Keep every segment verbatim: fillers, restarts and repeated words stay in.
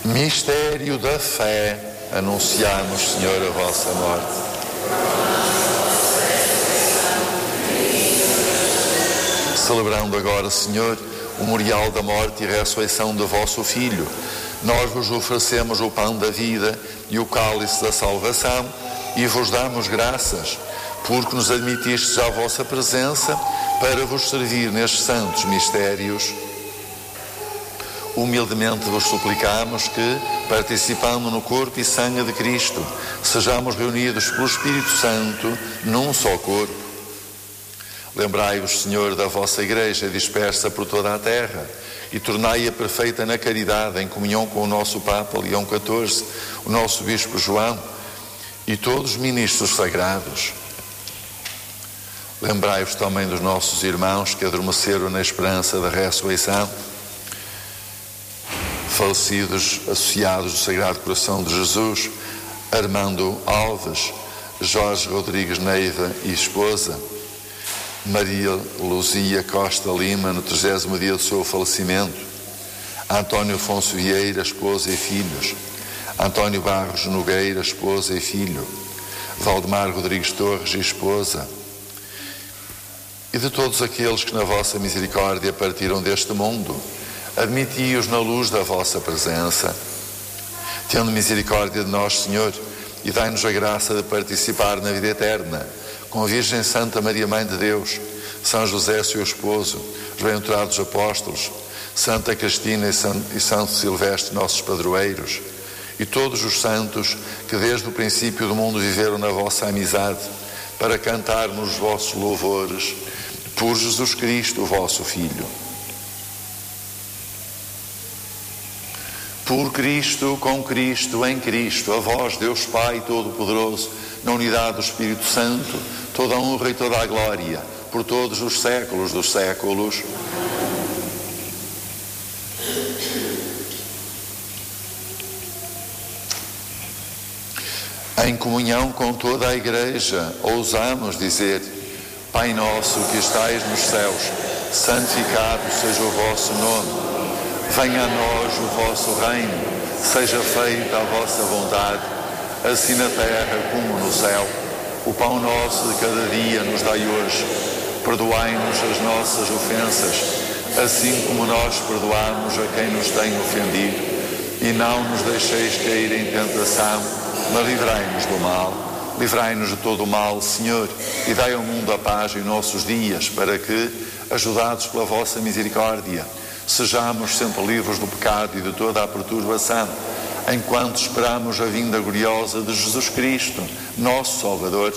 Mistério da fé, anunciamos, Senhor, a vossa morte. Celebrando agora, Senhor, o memorial da morte e ressurreição do vosso Filho, nós vos oferecemos o pão da vida e o cálice da salvação e vos damos graças, porque nos admitistes à vossa presença para vos servir nestes santos mistérios. Humildemente vos suplicamos que, participando no corpo e sangue de Cristo, sejamos reunidos pelo Espírito Santo num só corpo. Lembrai-vos, Senhor, da vossa Igreja dispersa por toda a terra e tornai-a perfeita na caridade, em comunhão com o nosso Papa Leão catorze, o nosso Bispo João e todos os ministros sagrados. Lembrai-vos também dos nossos irmãos que adormeceram na esperança da ressurreição, falecidos associados do Sagrado Coração de Jesus, Armando Alves, Jorge Rodrigues Neiva e esposa, Maria Luzia Costa Lima, no trigésimo dia do seu falecimento, António Afonso Vieira, esposa e filhos, António Barros Nogueira, esposa e filho, Valdemar Rodrigues Torres e esposa, e de todos aqueles que na vossa misericórdia partiram deste mundo, admiti-os na luz da vossa presença. Tendo misericórdia de nós, Senhor, e dai-nos a graça de participar na vida eterna, com a Virgem Santa Maria, Mãe de Deus, São José, seu esposo, os bem-aventurados apóstolos, Santa Cristina e Santo Silvestre, nossos padroeiros, e todos os santos que desde o princípio do mundo viveram na vossa amizade, para cantarmos os vossos louvores, por Jesus Cristo, o vosso Filho. Por Cristo, com Cristo, em Cristo, a vós, Deus Pai Todo-Poderoso, na unidade do Espírito Santo, toda a honra e toda a glória, por todos os séculos dos séculos. Em comunhão com toda a Igreja, ousamos dizer: Pai nosso que estais nos céus, santificado seja o vosso nome. Venha a nós o vosso reino, seja feita a vossa vontade, assim na terra como no céu. O pão nosso de cada dia nos dai hoje. Perdoai-nos as nossas ofensas, assim como nós perdoamos a quem nos tem ofendido. E não nos deixeis cair em tentação, mas livrai-nos do mal. Livrai-nos de todo o mal, Senhor, e dai ao mundo a paz em nossos dias, para que, ajudados pela vossa misericórdia, sejamos sempre livres do pecado e de toda a perturbação, enquanto esperamos a vinda gloriosa de Jesus Cristo, nosso Salvador.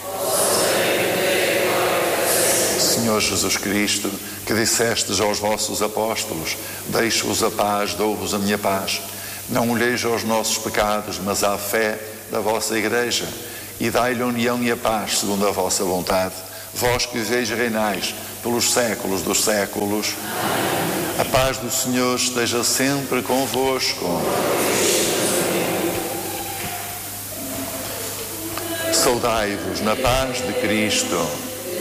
Senhor Jesus Cristo, que dissestes aos vossos apóstolos: deixo-vos a paz, dou-vos a minha paz. Não olheis aos nossos pecados, mas à fé da vossa Igreja, e dai-lhe a união e a paz segundo a vossa vontade. Vós que viveis e reinais pelos séculos dos séculos. A paz do Senhor esteja sempre convosco. Saudai-vos na paz de Cristo.